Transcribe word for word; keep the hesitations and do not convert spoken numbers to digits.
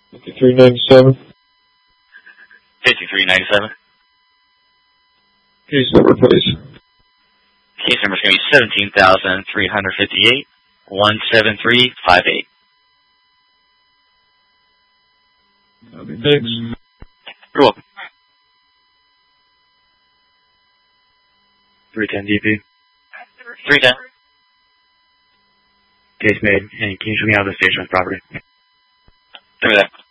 fifty-three ninety-seven. fifty-three ninety-seven. Case number, please. Case number is going to be seventeen thousand three hundred fifty-eight, one seven three five eight. Thanks. You're welcome. three ten D P. three ten. Case made. And can you show me out of the station with property? Give me that.